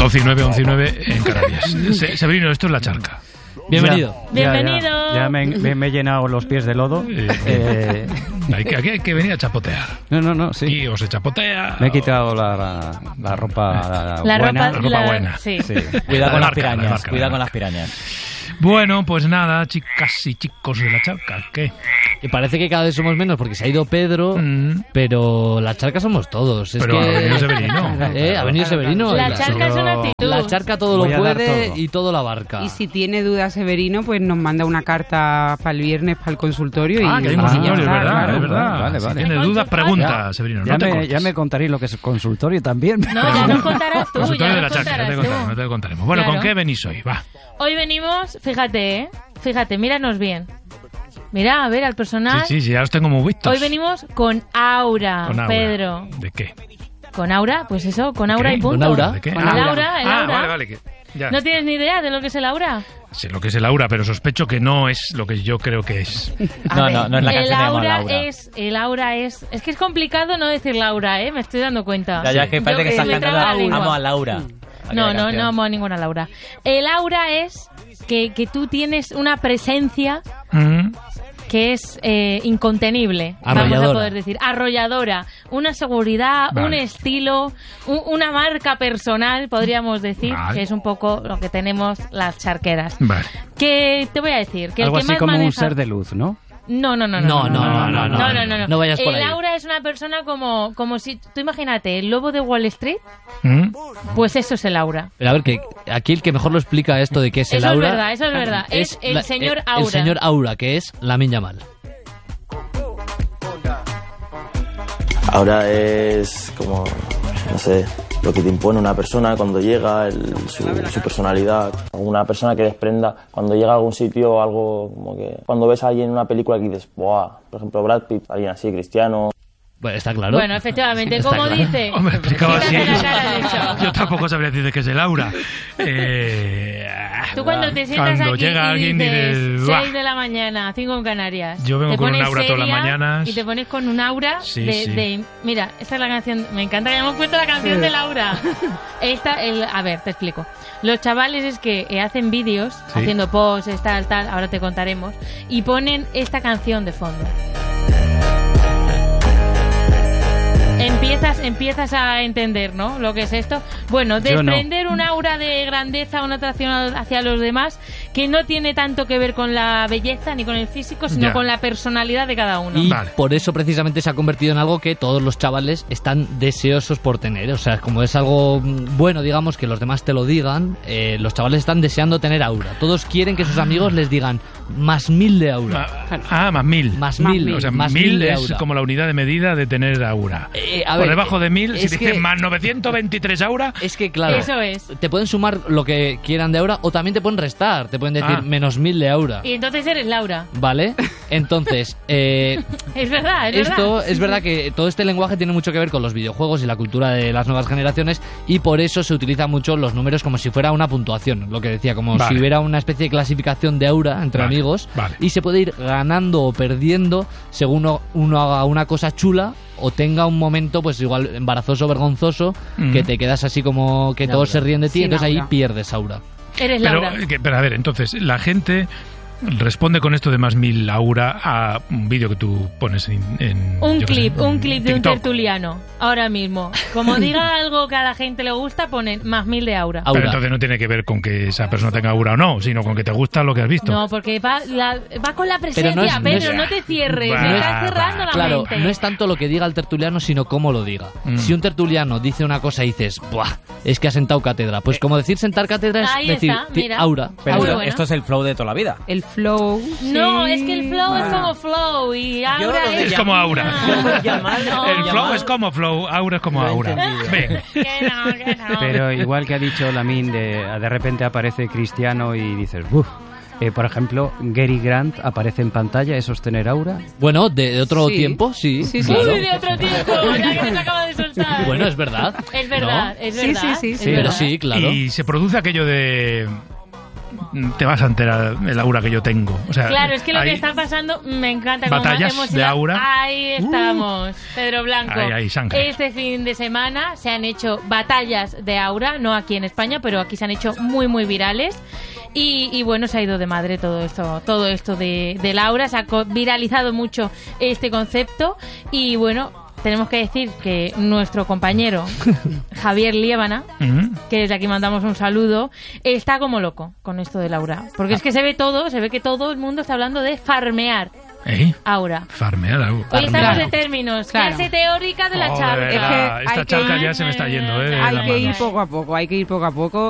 11 y 9 en Canarias. Severino, esto es La Charca. Bienvenido. Bienvenido. Ya me he llenado los pies de lodo. Aquí hay que venir a chapotear. No, sí. Y o se chapotea. Me he quitado la ropa buena. La ropa buena. Sí. Cuidado con las marca, pirañas. la Cuidado marca. con las pirañas. Bueno, pues nada, chicas y chicos de La Charca, ¿qué? Y parece que cada vez somos menos porque se ha ido Pedro, pero La Charca somos todos. Es Pero que... ha venido Severino. Ha venido Severino. La Charca es una actitud. La Charca todo lo Voy a dar puede todo. y todo lo abarca. Y si tiene dudas Severino, pues nos manda una carta para el viernes para el consultorio. Ah, y que hay un ya consultorio, es está, verdad, claro. es verdad. Vale. Si tienes dudas, pregunta, Severino. No te cortes. Ya me contaréis lo que es consultorio también. No, ya nos contarás tú. Consultorio Ya de La nos Charca, contarás no tú. te contaremos. Bueno, Claro. ¿con qué venís hoy? Va. Hoy venimos, fíjate, míranos bien. Mira, a ver, al personal. Sí, ya los tengo muy vistos. Hoy venimos con aura, Con aura. Pedro. ¿De qué? Con aura, pues eso, con aura ¿Qué? y punto. ¿Con aura? ¿De qué? Con el aura, el aura. Vale, que ya. ¿No tienes ni idea de lo que es el aura? Sé lo que es el aura, pero sospecho que no es lo que yo creo que es. No es la el canción de aura Laura. el aura es que es complicado no decir Laura, me estoy dando cuenta. Ya que parece que Yo estás me cantando traba la lengua. Amo a Laura. No amo a ninguna Laura. El aura es que tú tienes una presencia que es incontenible, vamos a Arrolladora. poder decir, arrolladora, una seguridad, Vale. un estilo, una marca personal, podríamos decir, Vale. que es un poco lo que tenemos las charqueras. Vale. Que te voy a decir, que Algo el que así más como un maneja... ser de luz, ¿no? No. No vayas por ahí. El aura es una persona como si... Tú imagínate, el lobo de Wall Street, pues eso es el aura. Pero a ver, que aquí el que mejor lo explica esto de qué es el Eso es aura... verdad, eso es verdad. Es el señor Aura. El señor Aura, que es Lamine Yamal. Ahora es como, no sé, lo que te impone una persona cuando llega, su personalidad. Una persona que desprenda cuando llega a algún sitio, algo como que... Cuando ves a alguien en una película que dices, ¡buah! Por ejemplo, Brad Pitt, alguien así, Cristiano... Bueno, está claro. Bueno, efectivamente, Está como claro. dice... Hombre, explicaba así. Quítate la cara, de hecho. Yo tampoco sabría decir que es el aura. Tú cuando te sientas Cuando aquí llega alguien y y dices dices, 6 "Buah". de la mañana, 5 en Canarias. Yo vengo te con un pones aura todas las seria mañanas. Y te pones con un aura Sí, de, sí. de... Mira, esta es la canción... Me encanta que hayamos puesto la canción de Laura. A ver, te explico. Los chavales es que hacen vídeos, Sí. haciendo posts, tal, ahora te contaremos, y ponen esta canción de fondo. Empiezas a entender, ¿no? Lo que es esto. Bueno, Yo no. desprender un aura de grandeza, una atracción hacia los demás, que no tiene tanto que ver con la belleza ni con el físico, sino Ya. con la personalidad de cada uno. Y Vale. por eso precisamente se ha convertido en algo que todos los chavales están deseosos por tener. O sea, como es algo bueno, digamos, que los demás te lo digan, los chavales están deseando tener aura. Todos quieren que sus amigos les digan más 1000 de aura. Más 1000. Más Más 1000. mil. O sea, más 1000 de es aura. como la unidad de medida de tener aura. A Por ver, debajo de 1000, si es dices que- más 923 aura, Es que, claro, Eso es. te pueden sumar lo que quieran de aura o también te pueden restar. Te pueden decir menos 1000 de aura. Y entonces eres Laura. ¿Vale? Entonces, Es verdad, es esto verdad. es verdad que todo este lenguaje tiene mucho que ver con los videojuegos y la cultura de las nuevas generaciones y por eso se utilizan mucho los números como si fuera una puntuación, lo que decía, como Vale. si hubiera una especie de clasificación de aura entre Vale, amigos vale. y se puede ir ganando o perdiendo según uno haga una cosa chula o tenga un momento pues igual embarazoso o vergonzoso que te quedas así como que todos se ríen de ti, Sin entonces ahí aura. pierdes aura. Eres pero, Laura. pero a ver, entonces, la gente responde con esto de más 1000 aura a un vídeo que tú pones en Un yo qué sé, clip de un TikTok. tertuliano, ahora mismo. Como diga algo que a la gente le gusta, ponen más 1000 de aura. Aura. Pero entonces no tiene que ver con que esa persona tenga aura o no, sino con que te gusta lo que has visto. No, porque va con la presencia, no es- Pedro, no no es- te cierres, Va, me estás va, cerrando la Claro, mente. no es tanto lo que diga el tertuliano, sino cómo lo diga. Si un tertuliano dice una cosa y dices, ¡buah! Es que ha sentado cátedra. Pues como decir sentar cátedra es Ahí decir, está, mira. aura. Pero Muy esto, bueno. esto es el flow de toda la vida. El flow. No, sí. es que el flow es como flow y aura lo de Es como aura. No. El flow es como flow, aura es como aura. Venga. Que no. Pero igual que ha dicho Lamine, de repente aparece Cristiano y dices, ¡buf! Por ejemplo, Gary Grant aparece en pantalla, ¿eso es tener aura? Bueno, de otro Sí. tiempo, sí. Sí, sí. claro. Uy, de otro tiempo, ya que se acaba de soltar. Bueno, es verdad. Es verdad, ¿No? es Sí, verdad. sí, sí, es sí. Pero verdad. sí, claro. Y se produce aquello de te vas a enterar el aura que yo tengo. O sea, claro, es que lo hay que está pasando me encanta. batallas como de aura. Ahí estamos, Pedro Blanco. Ahí, sangre. Este fin de semana se han hecho batallas de aura, no aquí en España, pero aquí se han hecho muy, muy virales. Y bueno, se ha ido de madre todo esto del aura. Se ha viralizado mucho este concepto. Y bueno, tenemos que decir que nuestro compañero Javier Liébana, que desde aquí mandamos un saludo, está como loco con esto del aura. Porque es que se ve que todo el mundo está hablando de farmear. Aura. Farmear aura. Hoy estamos de términos. Clase teórica de la charca. Esta charca ya se me está yendo. Hay que ir poco a poco.